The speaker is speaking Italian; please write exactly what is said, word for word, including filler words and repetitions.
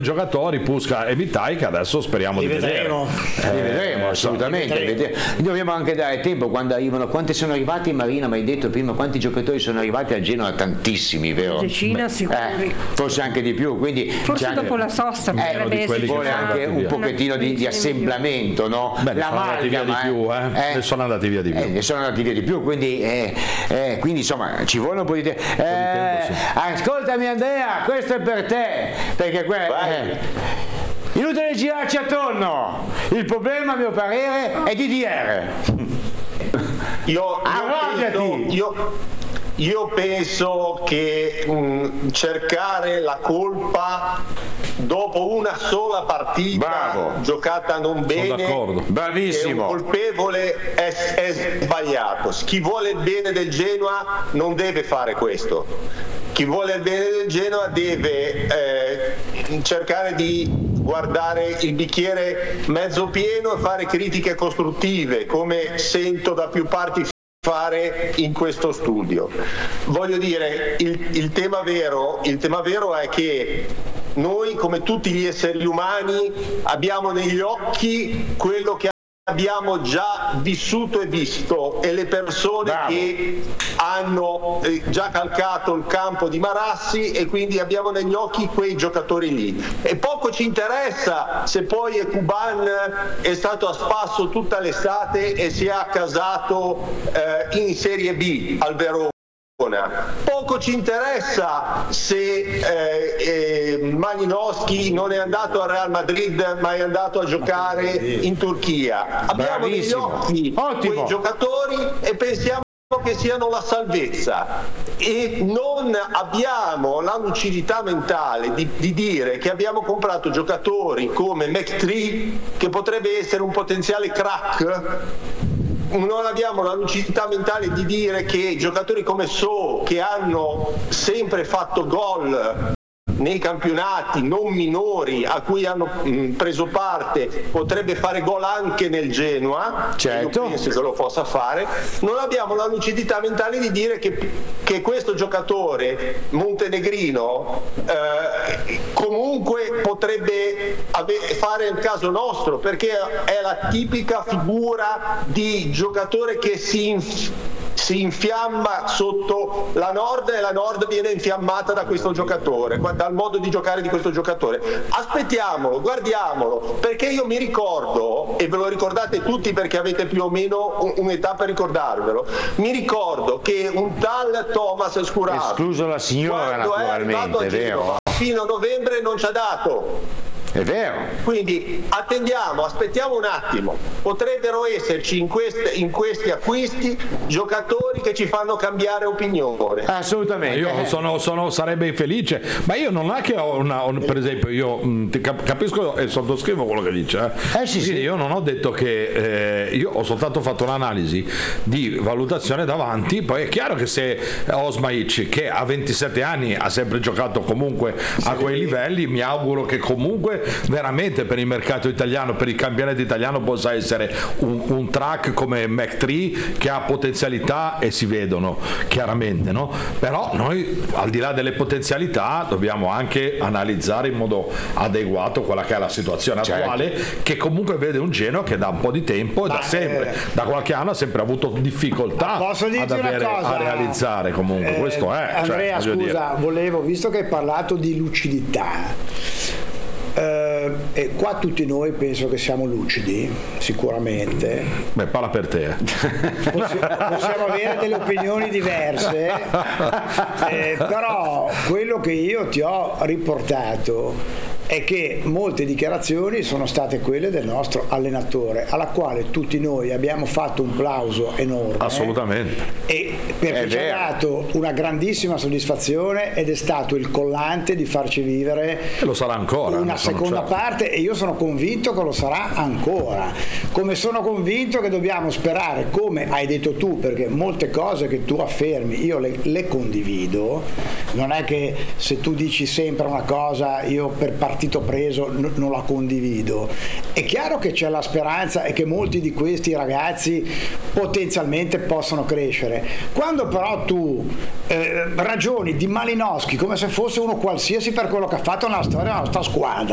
giocatori Puska e Vitai, che adesso speriamo li di vedremo. vedere. Li vedremo, assolutamente. Li vedremo. Dobbiamo anche dare tempo quando arrivano. Quanti sono arrivati, Marina? Mi hai detto prima quanti giocatori sono arrivati a Genoa? Tantissimi, vero? Decina sicuri. Eh, forse anche di più. Quindi forse anche, dopo la sosta eh, potrebbe ci vuole anche un pochettino di, di assemblamento, no? Beh, ne sono andati via di più, eh? eh, ne sono andati via di più. Eh, ne sono andati via di più, quindi, eh, eh, quindi insomma ci vuole un po' di, te- eh, tempo. Sì. Ascoltami Andrea, questo è per te, perché que- eh, inutile girarci attorno, il problema a mio parere è D D R. Io, io, penso, io, io penso che mh, cercare la colpa dopo una sola partita Bravo. giocata non bene, bravissimo, è un colpevole, è, è sbagliato. Chi vuole il bene del Genoa non deve fare questo. Chi vuole il bene del Genoa deve eh, cercare di guardare il bicchiere mezzo pieno e fare critiche costruttive, come sento da più parti fare in questo studio. Voglio dire, il, il tema vero, il tema vero è che noi, come tutti gli esseri umani, abbiamo negli occhi quello che abbiamo già vissuto e visto, e le persone Bravo. che hanno eh, già calcato il campo di Marassi, e quindi abbiamo negli occhi quei giocatori lì, e poco ci interessa se poi Ekuban è stato a spasso tutta l'estate e si è accasato eh, in Serie B al Verona. Poco ci interessa se eh, eh, Malinowski non è andato al Real Madrid ma è andato a giocare in Turchia. Abbiamo negli occhi Ottimo. quei giocatori e pensiamo che siano la salvezza, e non abbiamo la lucidità mentale di, di dire che abbiamo comprato giocatori come McTree, che potrebbe essere un potenziale crack. Non abbiamo la lucidità mentale di dire che giocatori come So, che hanno sempre fatto gol nei campionati non minori a cui hanno mh, preso parte, potrebbe fare gol anche nel Genoa. Certo. Io penso che lo possa fare. Non abbiamo la lucidità mentale di dire che, che questo giocatore montenegrino eh, comunque potrebbe ave- fare il caso nostro, perché è la tipica figura di giocatore che si inf- si infiamma sotto la Nord, e la Nord viene infiammata da questo giocatore, dal modo di giocare di questo giocatore. Aspettiamolo, guardiamolo, perché io mi ricordo, e ve lo ricordate tutti perché avete più o meno un'età per ricordarvelo, mi ricordo che un tal Thomas Scurato, escluso la signora naturalmente, è vero, fino a novembre non ci ha dato. È vero. Quindi attendiamo, aspettiamo un attimo. Potrebbero esserci in, queste, in questi acquisti giocatori che ci fanno cambiare opinione. Assolutamente. Io sono, sono, sarebbe infelice, ma io non è che ho una, un, per esempio, io mh, capisco e sottoscrivo quello che dice. Eh. Eh sì, sì. Io non ho detto che eh, io ho soltanto fatto un'analisi di valutazione davanti. Poi è chiaro che se Osmaic, che a ventisette anni ha sempre giocato comunque a quei livelli, mi auguro che comunque veramente per il mercato italiano, per il campionato italiano, possa essere un, un track come McTree, che ha potenzialità e si vedono chiaramente, no? Però noi, al di là delle potenzialità, dobbiamo anche analizzare in modo adeguato quella che è la situazione certo. attuale, che comunque vede un Genoa che da un po' di tempo, Ma da sempre, eh, da qualche anno ha sempre avuto difficoltà ad avere, a realizzare comunque, eh, questo è. Andrea, cioè, scusa, dire. volevo, visto che hai parlato di lucidità, Uh, e qua tutti noi penso che siamo lucidi, sicuramente. Beh, parla per te. Possi- possiamo avere delle opinioni diverse, eh, però quello che io ti ho riportato è che molte dichiarazioni sono state quelle del nostro allenatore, alla quale tutti noi abbiamo fatto un plauso enorme. Assolutamente. E perché ci ha dato una grandissima soddisfazione, ed è stato il collante di farci vivere e lo sarà ancora, una seconda certo. parte, e io sono convinto che lo sarà ancora, come sono convinto che dobbiamo sperare, come hai detto tu, perché molte cose che tu affermi io le, le condivido. Non è che se tu dici sempre una cosa io per partito preso n- non la condivido. È chiaro che c'è la speranza e che molti di questi ragazzi potenzialmente possono crescere. Quando però tu eh, ragioni di Malinowski come se fosse uno qualsiasi per quello che ha fatto nella storia della nostra squadra,